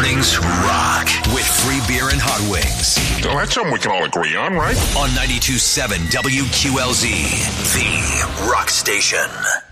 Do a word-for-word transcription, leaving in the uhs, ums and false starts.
Mornings rock with free beer and hot wings. Well, that's something we can all agree on, right? On ninety-two point seven W Q L Z, the rock station.